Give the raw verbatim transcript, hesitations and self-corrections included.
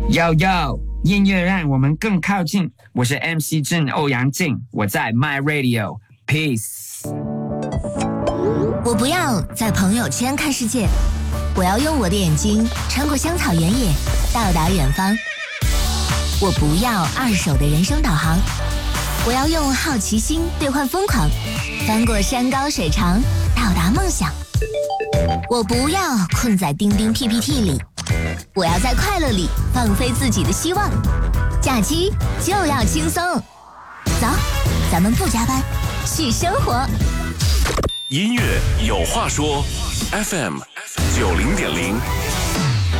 Yo Yo， 音乐让我们更靠近。我是 M C 郑欧阳靖，我在 My Radio Peace。 我不要在朋友圈看世界，我要用我的眼睛穿过香草原野，到达远方。我不要二手的人生导航，我要用好奇心兑换疯狂，翻过山高水长，到达梦想。我不要困在钉钉 P P T 里，我要在快乐里放飞自己的希望。假期就要轻松，走，咱们不加班，去生活。 音乐有话说 ，F M 九零点零。